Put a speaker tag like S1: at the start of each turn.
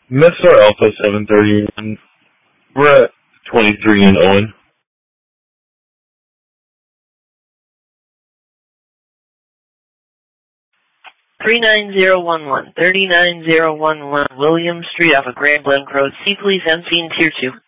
S1: Mr. Alpha 731. We're at 23 and Owen.
S2: 39011, 39011 William Street off of Grand Blanc Road. C, please, I'm seeing Tier 2.